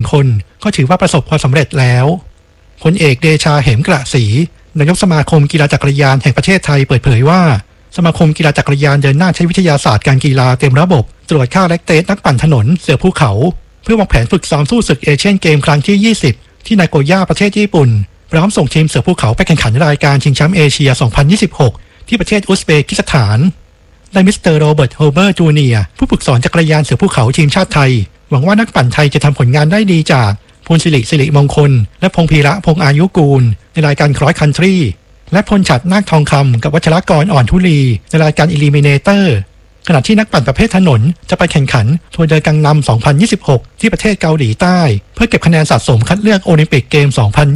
คนก็ถือว่าประสบความสำเร็จแล้วพลเอกเดชาเหมกระศรีนายกสมาคมกีฬาจักรยานแห่งประเทศไทยเปิดเผยว่าสมาคมกีฬาจักรยานเดินหน้าใช้วิทยาศาสตร์การกีฬาเต็มระบบตรวจค่าแลคเตสนักปั่นถนนเสือภูเขาเพื่อวางแผนฝึกซ้อมสู้ศึกเอเชียนเกมครั้งที่20ที่นาโกย่าประเทศญี่ปุ่นพร้อมส่งทีมเสือภูเขาไปแข่งขันรายการชิงแชมป์เอเชีย2026ที่ประเทศอุซเบกิสถานและมิสเตอร์โรเบิร์ตโฮเบอร์จูเนียร์ผู้ฝึกสอนจักรยานเสือภูเขาทีมชาติไทยหวังว่านักปั่นไทยจะทำผลงานได้ดีจากพลสิริมงคลและพงพีระพงอายุกูลในรายการครอสคันทรีและพลฉัตรนาคทองคำกับวัชรกรอ่อนทุลีในรายการอิลิมิเนเตอร์ขณะที่นักปั่นประเภทถนนจะไปแข่งขันทัวร์เดินกังนำ2026ที่ประเทศเกาหลีใต้เพื่อเก็บคะแนนสะสมคัดเลือกโอลิมปิกเกม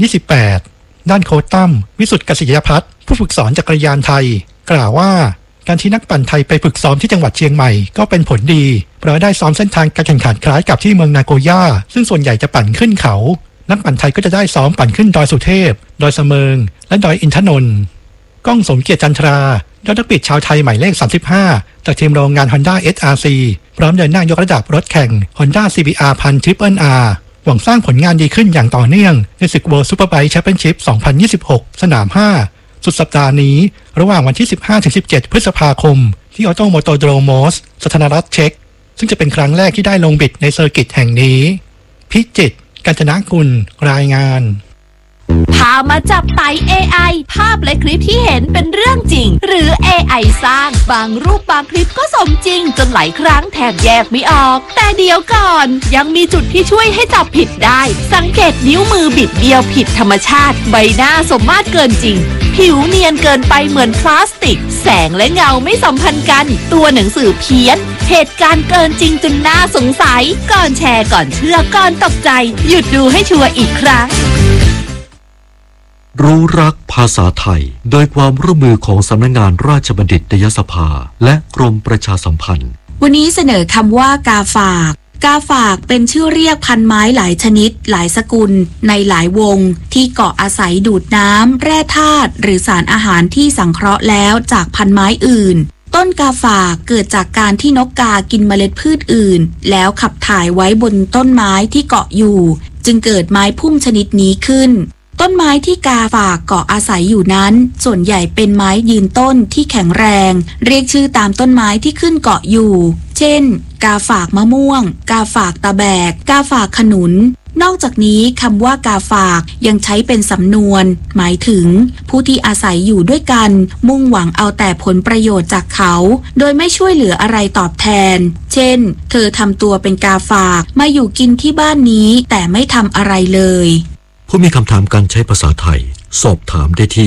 2028ด้านโค้ชตั้มวิสุทธิ์กษิยพัฒน์ผู้ฝึกสอนจักรยานไทยกล่าวว่าการที่นักปั่นไทยไปฝึกซ้อมที่จังหวัดเชียงใหม่ก็เป็นผลดีเพราะได้ซ้อมเส้นทางการแข่งขันคล้ายกับที่เมืองนาโกย่าซึ่งส่วนใหญ่จะปั่นขึ้นเขานักปั่นไทยก็จะได้ซ้อมปั่นขึ้นดอยสุเทพดอยเสมิงและดอยอินทนนท์ก้องสมเกียรติจันทรายอดนักบิดชาวไทยหมายเลข35จากทีมโรงงาน Honda SRC พร้อมเดินหน้ายกระดับรถแข่ง Honda CBR 1000 Triple R หวังสร้างผลงานดีขึ้นอย่างต่อเนื่องในศึก World Superbike Championship 2026 สนาม 5 สุดสัปดาห์นี้ระหว่างวันที่ 15-17 พฤษภาคมที่ออโตโมโตโดรโมสสาธารณรัฐเช็กซึ่งจะเป็นครั้งแรกที่ได้ลงบิดในเซอร์กิตแห่งนี้พิจิตรกาญจนกุลรายงานพามาจับไต่ AI ภาพและคลิปที่เห็นเป็นเรื่องจริงหรือ AI สร้างบางรูปบางคลิปก็สมจริงจนหลายครั้งแทบแยกไม่ออกแต่เดี๋ยวก่อนยังมีจุดที่ช่วยให้จับผิดได้สังเกตนิ้วมือบิดเบี้ยวผิดธรรมชาติใบหน้าสมมาตรเกินจริงผิวเนียนเกินไปเหมือนพลาสติกแสงและเงาไม่สัมพันธ์กันตัวหนังสือเพี้ยนเหตุการณ์เกินจริงจนน่าสงสัยก่อนแชร์ก่อนเชื่อก่อนตกใจหยุดดูให้ชัวร์อีกครั้งรู้รักภาษาไทยโดยความร่วมมือของสำนักงานราชบัณฑิตยสภาและกรมประชาสัมพันธ์วันนี้เสนอคำว่ากาฝากกาฝากเป็นชื่อเรียกพันไม้หลายชนิดหลายสกุลในหลายวงที่เกาะอาศัยดูดน้ำแร่ธาตุหรือสารอาหารที่สังเคราะห์แล้วจากพันไม้อื่นต้นกาฝากเกิดจากการที่นกกากินเมล็ดพืชอื่นแล้วขับถ่ายไว้บนต้นไม้ที่เกาะอยู่จึงเกิดไม้พุ่มชนิดนี้ขึ้นต้นไม้ที่กาฝากเกาะอาศัยอยู่นั้นส่วนใหญ่เป็นไม้ยืนต้นที่แข็งแรงเรียกชื่อตามต้นไม้ที่ขึ้นเกาะอยู่เช่นกาฝากมะม่วงกาฝากตะแบกกาฝากขนุนนอกจากนี้คำว่ากาฝากยังใช้เป็นสำนวนหมายถึงผู้ที่อาศัยอยู่ด้วยกันมุ่งหวังเอาแต่ผลประโยชน์จากเขาโดยไม่ช่วยเหลืออะไรตอบแทนเช่นเธอทำตัวเป็นกาฝากมาอยู่กินที่บ้านนี้แต่ไม่ทำอะไรเลยผู้มีคำถามการใช้ภาษาไทยสอบถามได้ที่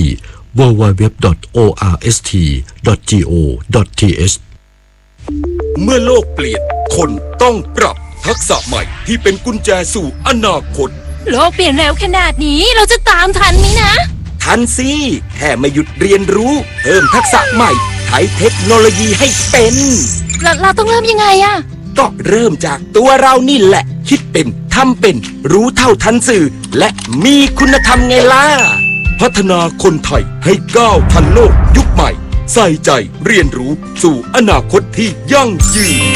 www.orst.go.th เมื่อโลกเปลี่ยนคนต้องปรับทักษะใหม่ที่เป็นกุญแจสู่อนาคตโลกเปลี่ยนเร็วขนาดนี้เราจะตามทันไหมนะทันสิแค่ไม่หยุดเรียนรู้เพิ่มทักษะใหม่ใช้เทคโนโลยีให้เป็นเราต้องเริ่มยังไงอะก็เริ่มจากตัวเรานี่แหละคิดเป็นทำเป็นรู้เท่าทันสื่อและมีคุณธรรมไงล่ะพัฒนาคนไทยให้ก้าวทันโลกยุคใหม่ใส่ใจเรียนรู้สู่อนาคตที่ยั่งยืน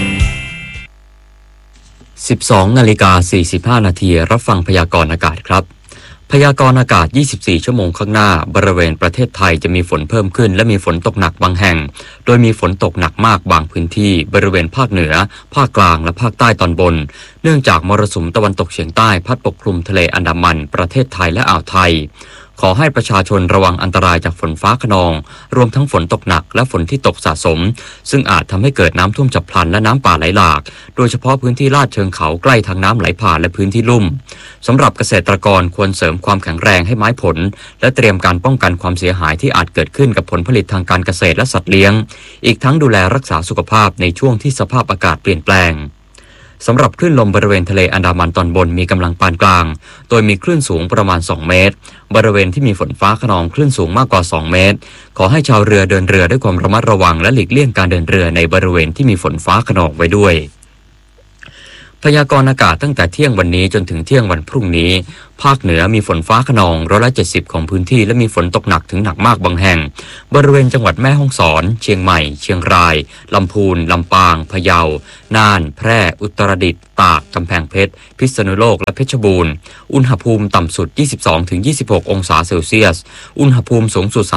12:45 นาทีรับฟังพยากรณ์อากาศครับพยากรณ์อากาศ24ชั่วโมงข้างหน้าบริเวณประเทศไทยจะมีฝนเพิ่มขึ้นและมีฝนตกหนักบางแห่งโดยมีฝนตกหนักมากบางพื้นที่บริเวณภาคเหนือภาคกลางและภาคใต้ตอนบนเนื่องจากมรสุมตะวันตกเฉียงใต้พัดปกคลุมทะเลอันดามันประเทศไทยและอ่าวไทยขอให้ประชาชนระวังอันตรายจากฝนฟ้าคะนองรวมทั้งฝนตกหนักและฝนที่ตกสะสมซึ่งอาจทำให้เกิดน้ำท่วมฉับพลันและน้ำป่าไหลหลากโดยเฉพาะพื้นที่ลาดเชิงเขาใกล้ทางน้ำไหลผ่านและพื้นที่ลุ่มสำหรับเกษตรกรควรเสริมความแข็งแรงให้ไม้ผลและเตรียมการป้องกันความเสียหายที่อาจเกิดขึ้นกับผลผลิตทางการเกษตรและสัตว์เลี้ยงอีกทั้งดูแลรักษาสุขภาพในช่วงที่สภาพอากาศเปลี่ยนแปลงสำหรับคลื่นลมบริเวณทะเลอันดามันตอนบนมีกำลังปานกลางโดยมีคลื่นสูงประมาณ2เมตรบริเวณที่มีฝนฟ้าคะนองคลื่นสูงมากกว่า2เมตรขอให้ชาวเรือเดินเรือด้วยความระมัดระวังและหลีกเลี่ยงการเดินเรือในบริเวณที่มีฝนฟ้าคะนองไว้ด้วยพยากรณ์อากาศตั้งแต่เที่ยงวันนี้จนถึงเที่ยงวันพรุ่งนี้ภาคเหนือมีฝนฟ้าคะนอง70%ของพื้นที่และมีฝนตกหนักถึงหนักมากบางแห่งบริเวณจังหวัดแม่ฮ่องสอนเชียงใหม่เชียงรายลำพูนลำปางพะเยาน่านแพร่อุตรดิตถ์ตากกำแพงเพชรพิษณุโลกและเพชรบูรณ์อุณหภูมิต่ำสุด 22-26 องศาเซลเซียสอุณหภูมิสูงสุด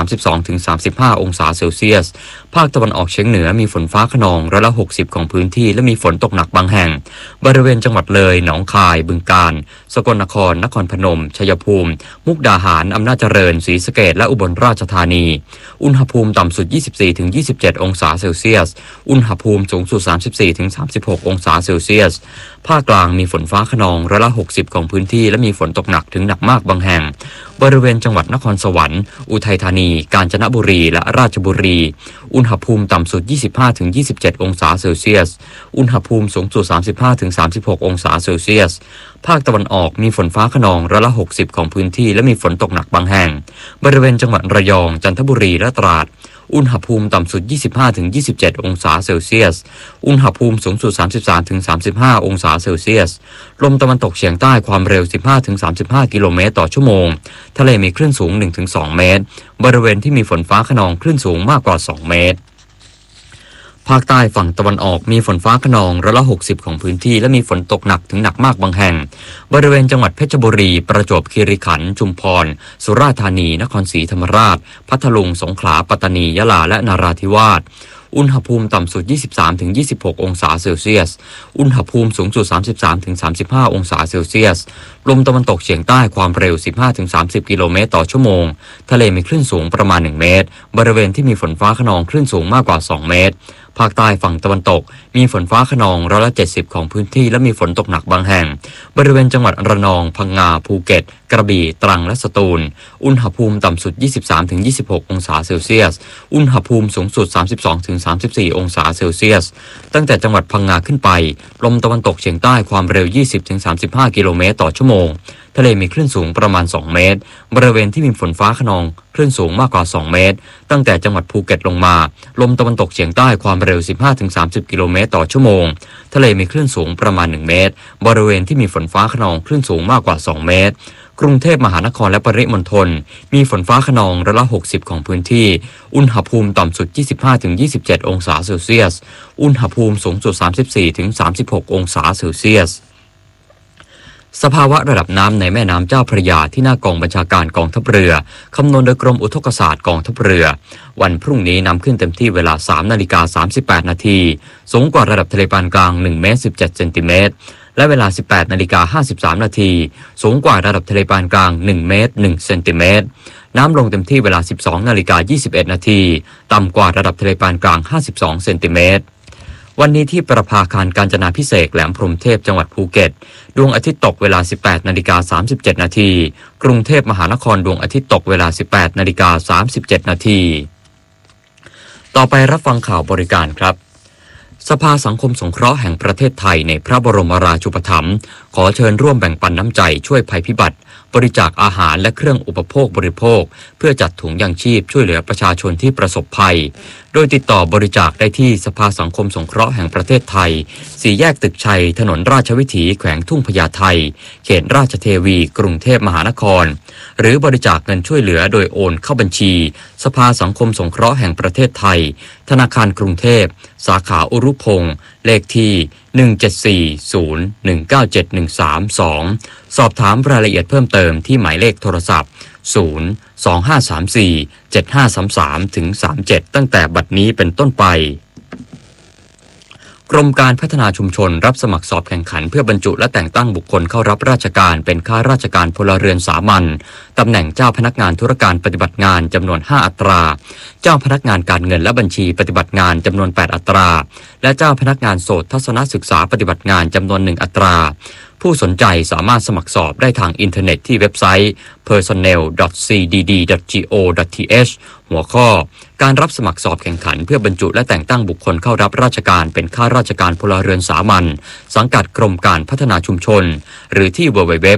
32-35 องศาเซลเซียสภาคตะวันออกเฉียงเหนือมีฝนฟ้าคะนอง60%ของพื้นที่และมีฝนตกหนักบางแห่งบริเวณจังหวัดเลยหนองคายบึงกาฬสกลนครนครพนมชัยภูมิมุกดาหารอำนาจเจริญศรีสะเกษและอุบลราชธานีอุณหภูมิต่ำสุด 24-27 องศาเซลเซียสอุณหภูมิสูงสุด 34-36 องศาเซลเซียสภาคกลางมีฝนฟ้าคะนอง60%ของพื้นที่และมีฝนตกหนักถึงหนักมากบางแห่งบริเวณจังหวัดนครสวรรค์อุทัยธานีกาญจนบุรีและราชบุรีอุณหภูมิต่ำสุด 25-27 องศาเซลเซียสอุณหภูมิสูงสุด 35-36 องศาเซลเซียสภาคตะวันออกมีฝนฟ้าคะนอง60%ของพื้นที่และมีฝนตกหนักบางแห่งบริเวณจังหวัดระยองจันทบุรีและตราดอุณหภูมิต่ำสุด 25-27 องศาเซลเซียสอุณหภูมิสูงสุด 33-35 องศาเซลเซียสลมตะวันตกเฉียงใต้ความเร็ว 15-35 กิโลเมตรต่อชั่วโมงทะเลมีคลื่นสูง 1-2 เมตรบริเวณที่มีฝนฟ้าคะนองคลื่นสูงมากกว่า 2 เมตรภาคใต้ฝั่งตะวันออกมีฝนฟ้าคะนอง60%ของพื้นที่และมีฝนตกหนักถึงหนักมากบางแห่งบริเวณจังหวัดเพชรบุรีประจวบคีรีขันธ์ชุมพรสุราษฎร์ธานีนครศรีธรรมราชพัทลุงสงขลาปัตตานียะลาและนราธิวาสอุณหภูมิต่ำสุด 23-26 องศาเซลเซียสอุณหภูมิสูงสุด 33-35 องศาเซลเซียสลมตะวันตกเฉียงใต้ความเร็ว 15-30 กิโลเมตรต่อชั่วโมงทะเลมีคลื่นสูงประมาณ 1 เมตรบริเวณที่มีฝนฟ้าคะนองคลื่นสูงมากกว่า 2 เมตรภาคใต้ฝั่งตะวันตกมีฝนฟ้าคะนอง70%ของพื้นที่และมีฝนตกหนักบางแห่งบริเวณจังหวัดระนองพังงาภูเก็ตกระบี่ตรังและสตูลอุณหภูมิต่ำสุด 23-26 องศาเซลเซียสอุณหภูมิสูงสุด 32-34 องศาเซลเซียสตั้งแต่จังหวัดพังงาขึ้นไปลมตะวันตกเฉียงใต้ความเร็ว 20-35 กิโลเมตรต่อชั่วโมงทะเลมีคลื่นสูงประมาณ 2 เมตรบริเวณที่มีฝนฟ้าคะนองคลื่นสูงมากกว่า 2 เมตรตั้งแต่จังหวัดภูเก็ตลงมาลมตะวันตกเฉียงใต้ความเร็ว 15-30 กิโลเมตรต่อชั่วโมงทะเลมีคลื่นสูงประมาณ 1 เมตรบริเวณที่มีฝนฟ้าคะนองคลื่นสูงมากกว่า 2 เมตรกรุงเทพมหานครและปริมณฑลมีฝนฟ้าคะนอง60%ของพื้นที่อุณหภูมิต่ำสุด 25-27 องศาเซลเซียสอุณหภูมิสูงสุด 34-36 องศาเซลเซียสสภาวะระดับน้ำในแม่น้ำเจ้าพระยาที่หน้ากองบัญชาการกองทัพเรือคำนวณโดยกรมอุทกศาสตร์กองทัพเรือวันพรุ่งนี้นำขึ้นเต็มที่เวลา 3:38 นาทีสูงกว่าระดับทะเลปานกลาง1 เมตร 17 เซนติเมตรและเวลา 18:53 นาทีสูงกว่าระดับทะเลปานกลาง1 เมตร 1 เซนติเมตรน้ำลงเต็มที่เวลา 12:21 นาทีต่ำกว่าระดับทะเลปานกลาง52 เซนติเมตรวันนี้ที่ประภาคารกาญจนาภิเษกแหลมพรหมเทพจังหวัดภูเก็ตดวงอาทิตย์ตกเวลา 18:37 นาทีกรุงเทพมหานครดวงอาทิตย์ตกเวลา 18:37 นาทีต่อไปรับฟังข่าวบริการครับสภาสังคมสงเคราะห์แห่งประเทศไทยในพระบรมราชูปถัมภ์ขอเชิญร่วมแบ่งปันน้ำใจช่วยภัยพิบัติบริจาคอาหารและเครื่องอุปโภคบริโภคเพื่อจัดถุงยังชีพช่วยเหลือประชาชนที่ประสบภัยโดยติดต่อบริจาคได้ที่สภาสังคมสงเคราะห์แห่งประเทศไทย4 แยกตึกชัยถนนราชวิถีแขวงทุ่งพญาไทเขตราชเทวีกรุงเทพมหานครหรือบริจาคเงินช่วยเหลือโดยโอนเข้าบัญชีสภาสังคมสงเคราะห์แห่งประเทศไทยธนาคารกรุงเทพสาขาอุรุพงศ์เลขที่174019713-2สอบถามรายละเอียดเพิ่มเติมที่หมายเลขโทรศัพท์025347533-37ตั้งแต่บัดนี้เป็นต้นไปกรมการพัฒนาชุมชนรับสมัครสอบแข่งขันเพื่อบรรจุและแต่งตั้งบุคคลเข้ารับราชการเป็นข้าราชการพลเรือนสามัญตำแหน่งเจ้าพนักงานธุรการปฏิบัติงานจำนวน5อัตราเจ้าพนักงานการเงินและบัญชีปฏิบัติงานจำนวน8อัตราและเจ้าพนักงานโสตทัศนศึกษาปฏิบัติงานจำนวน1อัตราผู้สนใจสามารถสมัครสอบได้ทางอินเทอร์เน็ตที่เว็บไซต์ personnel.cdd.go.th หัวข้อการรับสมัครสอบแข่งขันเพื่อบรรจุและแต่งตั้งบุคคลเข้ารับราชการเป็นข้าราชการพลเรือนสามัญสังกัดกรมการพัฒนาชุมชนหรือที่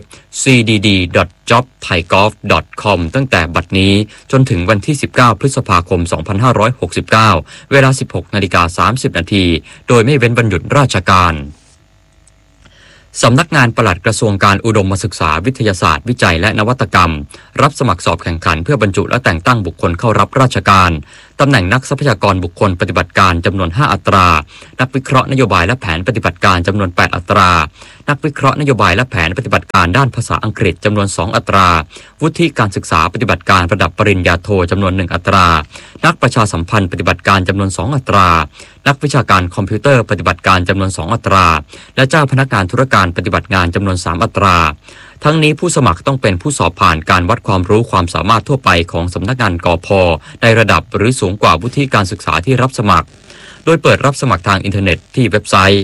www.cdd.jobthaigolf.com ตั้งแต่บัดนี้จนถึงวันที่19พฤษภาคม2569เวลา 16:30 นาทีโดยไม่เว้นวันหยุดราชการสำนักงานปลัดกระทรวงการอุดมศึกษาวิทยาศาสตร์วิจัยและนวัตกรรมรับสมัครสอบแข่งขันเพื่อบรรจุและแต่งตั้งบุคคลเข้ารับราชการตำแหน่งนักทรัพยากรบุคคลปฏิบัติการจำนวน5อัตรานักวิเคราะห์นโยบายและแผนปฏิบัติการจำนวน8อัตรานักวิเคราะห์นโยบายและแผนปฏิบัติการด้านภาษาอังกฤษจำนวน2อัตราวุฒิการศึกษาปฏิบัติการระดับปริญญาโทจำนวน1อัตรานักประชาสัมพันธ์ปฏิบัติการจำนวน2อัตรานักวิชาการคอมพิวเตอร์ปฏิบัติการจำนวน2อัตราและเจ้าพนักงานธุรการปฏิบัติงานจำนวน3อัตราทั้งนี้ผู้สมัครต้องเป็นผู้สอบผ่านการวัดความรู้ความสามารถทั่วไปของสำนักงานกพ.ในระดับหรือสูงกว่าวุฒิการศึกษาที่รับสมัครโดยเปิดรับสมัครทางอินเทอร์เน็ตที่เว็บไซต์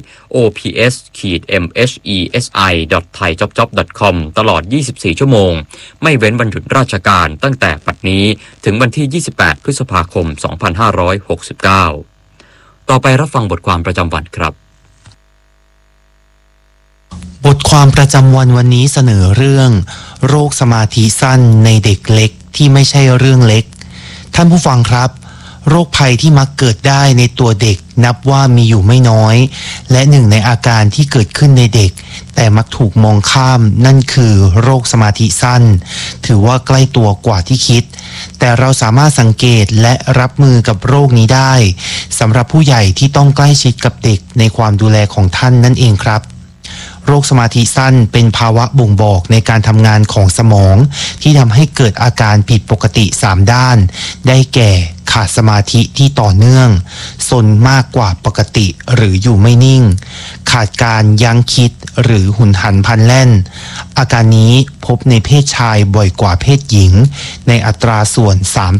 ops-mhesi.thaijobjob.com ตลอด 24 ชั่วโมงไม่เว้นวันหยุดราชการตั้งแต่บัดนี้ถึงวันที่ 28 พฤษภาคม 2569 ต่อไปรับฟังบทความประจำวันครับบทความประจำวันนี้เสนอเรื่องโรคสมาธิสั้นในเด็กเล็กที่ไม่ใช่เรื่องเล็กท่านผู้ฟังครับโรคภัยที่มักเกิดได้ในตัวเด็กนับว่ามีอยู่ไม่น้อยและหนึ่งในอาการที่เกิดขึ้นในเด็กแต่มักถูกมองข้ามนั่นคือโรคสมาธิสั้นถือว่าใกล้ตัวกว่าที่คิดแต่เราสามารถสังเกตและรับมือกับโรคนี้ได้สำหรับผู้ใหญ่ที่ต้องใกล้ชิดกับเด็กในความดูแลของท่านนั่นเองครับโรคสมาธิสั้นเป็นภาวะบ่งบอกในการทำงานของสมองที่ทำให้เกิดอาการผิดปกติ3ด้านได้แก่ขาดสมาธิที่ต่อเนื่องซนมากกว่าปกติหรืออยู่ไม่นิ่งขาดการยั้งคิดหรือหุนหันพลันแล่นอาการนี้พบในเพศชายบ่อยกว่าเพศหญิงในอัตราส่วน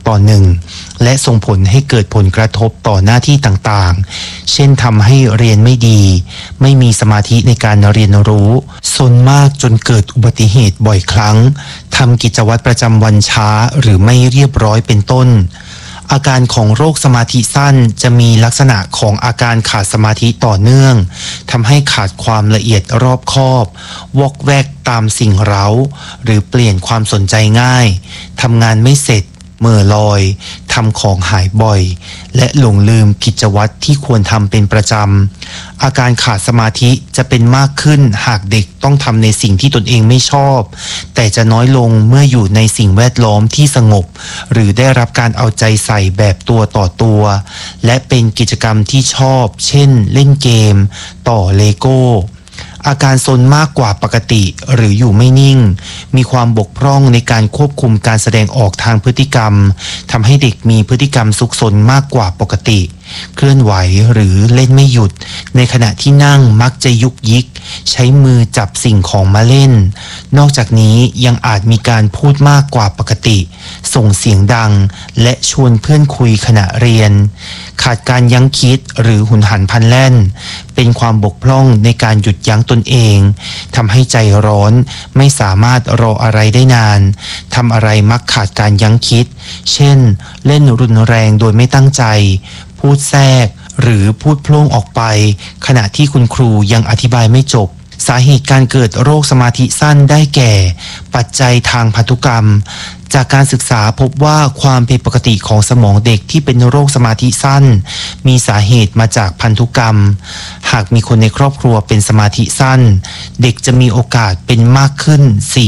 3:1และส่งผลให้เกิดผลกระทบต่อหน้าที่ต่างๆเช่นทำให้เรียนไม่ดีไม่มีสมาธิในการเรียนรู้ซนมากจนเกิดอุบัติเหตุบ่อยครั้งทำกิจวัตรประจำวันช้าหรือไม่เรียบร้อยเป็นต้นอาการของโรคสมาธิสั้นจะมีลักษณะของอาการขาดสมาธิต่อเนื่องทำให้ขาดความละเอียดรอบคอบวอกแวกตามสิ่งเร้าหรือเปลี่ยนความสนใจง่ายทำงานไม่เสร็จเมื่อลอยทำของหายบ่อยและหลงลืมกิจวัตรที่ควรทำเป็นประจำอาการขาดสมาธิจะเป็นมากขึ้นหากเด็กต้องทำในสิ่งที่ตนเองไม่ชอบแต่จะน้อยลงเมื่ออยู่ในสิ่งแวดล้อมที่สงบหรือได้รับการเอาใจใส่แบบตัวต่อตัวและเป็นกิจกรรมที่ชอบเช่นเล่นเกมต่อเลโก้อาการซนมากกว่าปกติหรืออยู่ไม่นิ่งมีความบกพร่องในการควบคุมการแสดงออกทางพฤติกรรมทำให้เด็กมีพฤติกรรมซุกซนมากกว่าปกติเคลื่อนไหวหรือเล่นไม่หยุดในขณะที่นั่งมักจะยุกยิกใช้มือจับสิ่งของมาเล่นนอกจากนี้ยังอาจมีการพูดมากกว่าปกติส่งเสียงดังและชวนเพื่อนคุยขณะเรียนขาดการยั้งคิดหรือหุนหันพลันแล่นเป็นความบกพร่องในการหยุดยั้งตนเองทำให้ใจร้อนไม่สามารถรออะไรได้นานทำอะไรมักขาดการยั้งคิดเช่นเล่นรุนแรงโดยไม่ตั้งใจพูดแทรกหรือพูดโพล่งออกไปขณะที่คุณครูยังอธิบายไม่จบสาเหตุการเกิดโรคสมาธิสั้นได้แก่ปัจจัยทางพันธุกรรมจากการศึกษาพบว่าความผิดปกติของสมองเด็กที่เป็นโรคสมาธิสั้นมีสาเหตุมาจากพันธุกรรมหากมีคนในครอบครัวเป็นสมาธิสั้นเด็กจะมีโอกาสเป็นมากขึ้น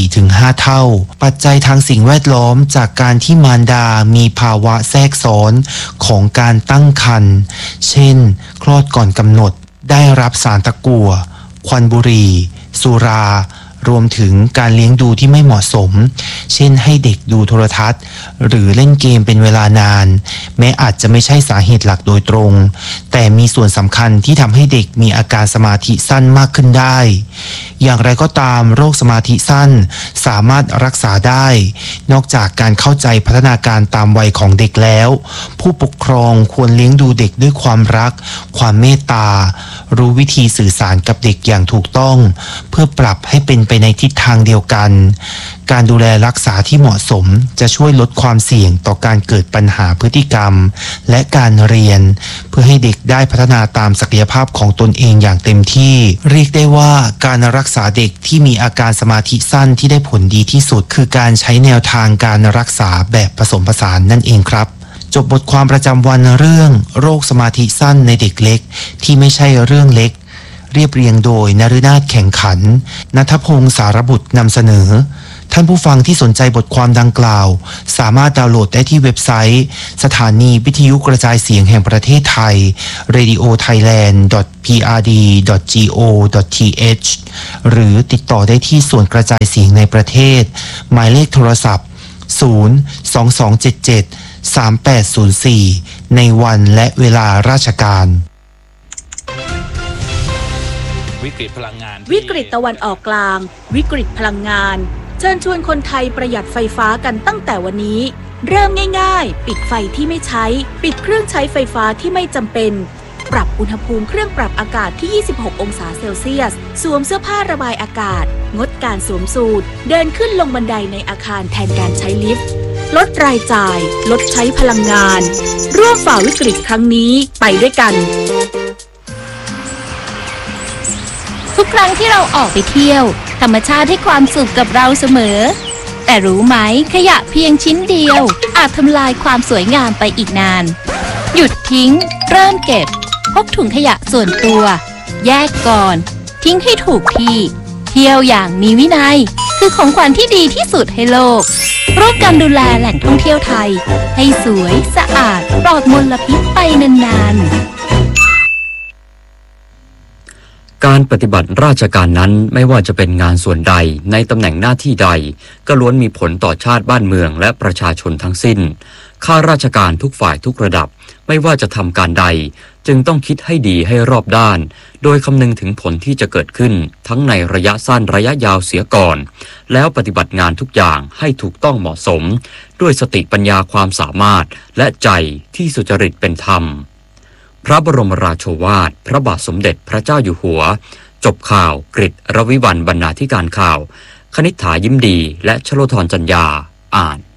4-5 เท่าปัจจัยทางสิ่งแวดล้อมจากการที่มารดามีภาวะแทรกซ้อนของการตั้งครรภ์เช่นคลอดก่อนกำหนดได้รับสารตะกั่วควันบุหรี่สุรารวมถึงการเลี้ยงดูที่ไม่เหมาะสมเช่นให้เด็กดูโทรทัศน์หรือเล่นเกมเป็นเวลานานแม้อาจจะไม่ใช่สาเหตุหลักโดยตรงแต่มีส่วนสำคัญที่ทำให้เด็กมีอาการสมาธิสั้นมากขึ้นได้อย่างไรก็ตามโรคสมาธิสั้นสามารถรักษาได้นอกจากการเข้าใจพัฒนาการตามวัยของเด็กแล้วผู้ปกครองควรเลี้ยงดูเด็กด้วยความรักความเมตตารู้วิธีสื่อสารกับเด็กอย่างถูกต้องเพื่อปรับให้เป็นไปในทิศทางเดียวกันการดูแลรักษาที่เหมาะสมจะช่วยลดความเสี่ยงต่อการเกิดปัญหาพฤติกรรมและการเรียนเพื่อให้เด็กได้พัฒนาตามศักยภาพของตนเองอย่างเต็มที่เรียกได้ว่าการรักษาเด็กที่มีอาการสมาธิสั้นที่ได้ผลดีที่สุดคือการใช้แนวทางการรักษาแบบผสมผสานนั่นเองครับจบบทความประจำวันเรื่องโรคสมาธิสั้นในเด็กเล็กที่ไม่ใช่เรื่องเล็กเรียบเรียงโดยนฤนาถแข่งขันณัฐพงศ์สารบุตรนำเสนอท่านผู้ฟังที่สนใจบทความดังกล่าวสามารถดาวน์โหลดได้ที่เว็บไซต์สถานีวิทยุกระจายเสียงแห่งประเทศไทย radiothailand.prd.go.th หรือติดต่อได้ที่ส่วนกระจายเสียงในประเทศหมายเลขโทรศัพท์ 022773804 ในวันและเวลาราชการวิกฤตพลังงานวิกฤตตะวันออกกลางวิกฤตพลังงานเชิญชวนคนไทยประหยัดไฟฟ้ากันตั้งแต่วันนี้เริ่มง่ายๆปิดไฟที่ไม่ใช้ปิดเครื่องใช้ไฟฟ้าที่ไม่จำเป็นปรับอุณหภูมิเครื่องปรับอากาศที่26องศาเซลเซียสสวมเสื้อผ้าระบายอากาศงดการสวมสูทเดินขึ้นลงบันไดในอาคารแทนการใช้ลิฟต์ลดรายจ่ายลดใช้พลังงานร่วมฝ่าวิกฤตครั้งนี้ไปด้วยกันทุกครั้งที่เราออกไปเที่ยวธรรมชาติให้ความสุขกับเราเสมอแต่รู้ไหมขยะเพียงชิ้นเดียวอาจทำลายความสวยงามไปอีกนานหยุดทิ้งเริ่มเก็บพกถุงขยะส่วนตัวแยกก่อนทิ้งให้ถูกที่เที่ยวอย่างมีวินัยคือของขวัญที่ดีที่สุดให้โลกร่วมกันดูแลแหล่งท่องเที่ยวไทยให้สวยสะอาดปลอดมลพิษไปนานๆการปฏิบัติราชการนั้นไม่ว่าจะเป็นงานส่วนใดในตำแหน่งหน้าที่ใดก็ล้วนมีผลต่อชาติบ้านเมืองและประชาชนทั้งสิ้นข้าราชการทุกฝ่ายทุกระดับไม่ว่าจะทำการใดจึงต้องคิดให้ดีให้รอบด้านโดยคำนึงถึงผลที่จะเกิดขึ้นทั้งในระยะสั้นระยะยาวเสียก่อนแล้วปฏิบัติงานทุกอย่างให้ถูกต้องเหมาะสมด้วยสติปัญญาความสามารถและใจที่สุจริตเป็นธรรมพระบรมราโชวาทพระบาทสมเด็จพระเจ้าอยู่หัวจบข่าวกฤษรวิวรรณบรรณาธิการข่าวคณิษฐายิ้มดีและชโลธรจัญญาอ่าน